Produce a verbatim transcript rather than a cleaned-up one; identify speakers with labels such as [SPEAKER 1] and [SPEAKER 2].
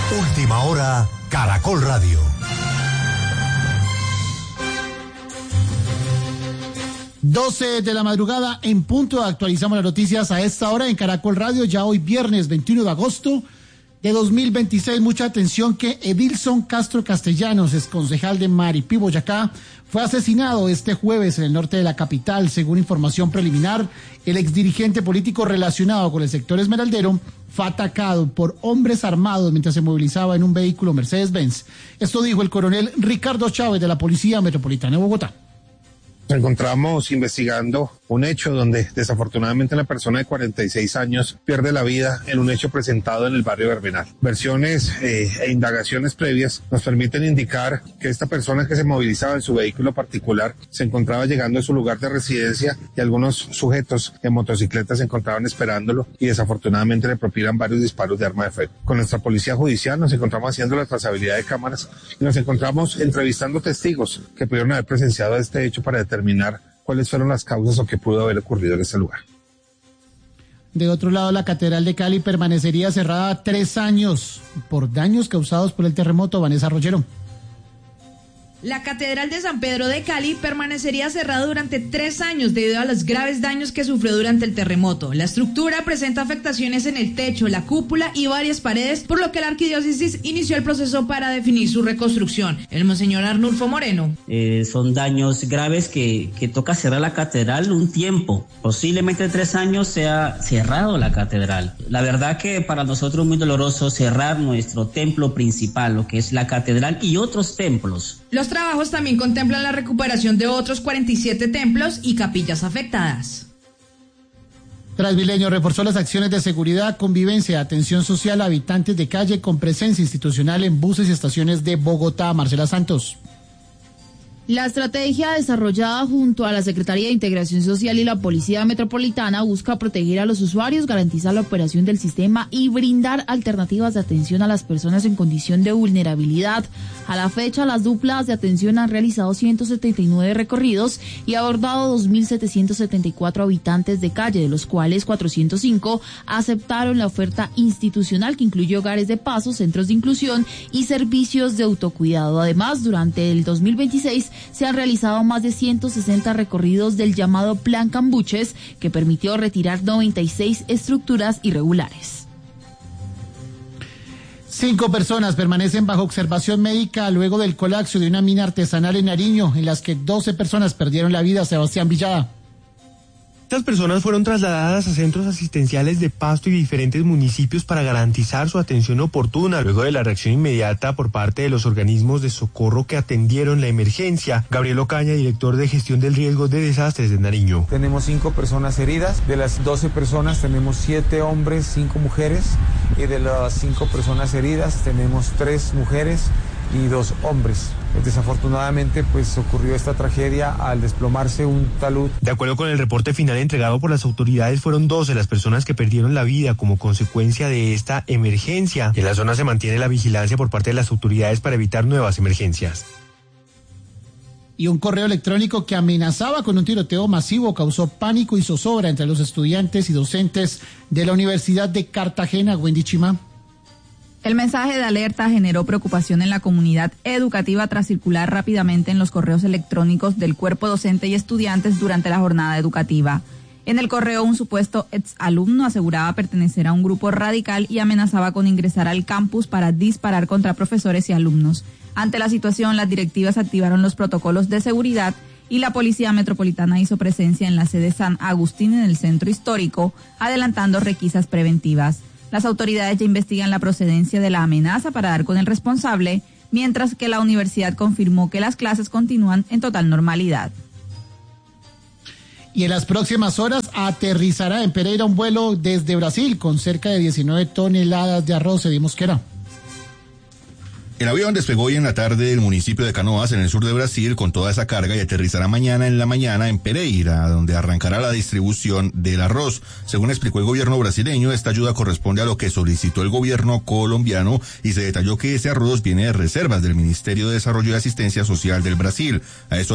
[SPEAKER 1] Última hora, Caracol Radio.
[SPEAKER 2] doce de la madrugada en punto, actualizamos las noticias a esta hora en Caracol Radio, ya hoy viernes veintiuno de agosto de dos mil veintiséis. Mucha atención que Edilson Castro Castellanos, exconcejal de Maripí, Boyacá, fue asesinado este jueves en el norte de la capital. Según información preliminar, el exdirigente político relacionado con el sector esmeraldero fue atacado por hombres armados mientras se movilizaba en un vehículo Mercedes-Benz. Esto dijo el coronel Ricardo Chávez de la Policía Metropolitana de Bogotá.
[SPEAKER 3] Nos encontramos investigando un hecho donde desafortunadamente una persona de cuarenta y seis años pierde la vida en un hecho presentado en el barrio Verbenal. Versiones eh, e indagaciones previas nos permiten indicar que esta persona que se movilizaba en su vehículo particular se encontraba llegando a su lugar de residencia y algunos sujetos en motocicletas se encontraban esperándolo y desafortunadamente le propinan varios disparos de arma de fuego. Con nuestra policía judicial nos encontramos haciendo la trazabilidad de cámaras y nos encontramos entrevistando testigos que pudieron haber presenciado este hecho para determinar determinar cuáles fueron las causas o qué pudo haber ocurrido en ese lugar.
[SPEAKER 2] De otro lado, la Catedral de Cali permanecería cerrada tres años por daños causados por el terremoto. Vanessa Rollero.
[SPEAKER 4] La Catedral de San Pedro de Cali permanecería cerrada durante tres años debido a los graves daños que sufrió durante el terremoto. La estructura presenta afectaciones en el techo, la cúpula y varias paredes, por lo que la arquidiócesis inició el proceso para definir su reconstrucción. El monseñor Arnulfo Moreno.
[SPEAKER 5] Eh, son daños graves que, que toca cerrar la catedral un tiempo. Posiblemente tres años sea cerrado la catedral. La verdad que para nosotros es muy doloroso cerrar nuestro templo principal, lo que es la catedral y otros templos.
[SPEAKER 4] Los trabajos también contemplan la recuperación de otros cuarenta y siete templos y capillas afectadas.
[SPEAKER 2] Transmilenio reforzó las acciones de seguridad, convivencia, atención social a habitantes de calle con presencia institucional en buses y estaciones de Bogotá. Marcela Santos.
[SPEAKER 6] La estrategia desarrollada junto a la Secretaría de Integración Social y la Policía Metropolitana busca proteger a los usuarios, garantizar la operación del sistema y brindar alternativas de atención a las personas en condición de vulnerabilidad. A la fecha, las duplas de atención han realizado ciento setenta y nueve recorridos y abordado dos mil setecientos setenta y cuatro habitantes de calle, de los cuales cuatrocientos cinco aceptaron la oferta institucional que incluye hogares de paso, centros de inclusión y servicios de autocuidado. Además, durante el dos mil veintiséis se han realizado más de ciento sesenta recorridos del llamado Plan Cambuches, que permitió retirar noventa y seis estructuras irregulares.
[SPEAKER 2] Cinco personas permanecen bajo observación médica luego del colapso de una mina artesanal en Nariño, en las que doce personas perdieron la vida. Sebastián Villada.
[SPEAKER 7] Estas personas fueron trasladadas a centros asistenciales de Pasto y diferentes municipios para garantizar su atención oportuna luego de la reacción inmediata por parte de los organismos de socorro que atendieron la emergencia. Gabriel Ocaña, director de gestión del riesgo de desastres de Nariño.
[SPEAKER 8] Tenemos cinco personas heridas, de las doce personas tenemos siete hombres, cinco mujeres, y de las cinco personas heridas tenemos tres mujeres y dos hombres. Desafortunadamente, pues ocurrió esta tragedia al desplomarse un talud.
[SPEAKER 7] De acuerdo con el reporte final entregado por las autoridades, fueron doce las personas que perdieron la vida como consecuencia de esta emergencia. En la zona se mantiene la vigilancia por parte de las autoridades para evitar nuevas emergencias.
[SPEAKER 2] Y un correo electrónico que amenazaba con un tiroteo masivo causó pánico y zozobra entre los estudiantes y docentes de la Universidad de Cartagena. Wendy Chima.
[SPEAKER 9] El mensaje de alerta generó preocupación en la comunidad educativa tras circular rápidamente en los correos electrónicos del cuerpo docente y estudiantes durante la jornada educativa. En el correo, un supuesto exalumno aseguraba pertenecer a un grupo radical y amenazaba con ingresar al campus para disparar contra profesores y alumnos. Ante la situación, las directivas activaron los protocolos de seguridad y la Policía Metropolitana hizo presencia en la sede San Agustín en el centro histórico, adelantando requisas preventivas. Las autoridades ya investigan la procedencia de la amenaza para dar con el responsable, mientras que la universidad confirmó que las clases continúan en total normalidad.
[SPEAKER 2] Y en las próximas horas aterrizará en Pereira un vuelo desde Brasil con cerca de diecinueve toneladas de arroz. Eddy Mosquera.
[SPEAKER 10] El avión despegó hoy en la tarde del municipio de Canoas, en el sur de Brasil, con toda esa carga y aterrizará mañana en la mañana en Pereira, donde arrancará la distribución del arroz. Según explicó el gobierno brasileño, esta ayuda corresponde a lo que solicitó el gobierno colombiano y se detalló que ese arroz viene de reservas del Ministerio de Desarrollo y Asistencia Social del Brasil. A esto